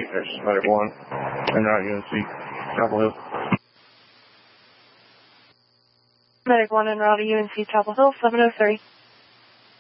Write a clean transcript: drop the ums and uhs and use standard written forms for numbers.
There's Medic 1 and Route UNC, Chapel Hill. Medic 1 and Route UNC, Chapel Hill, 703.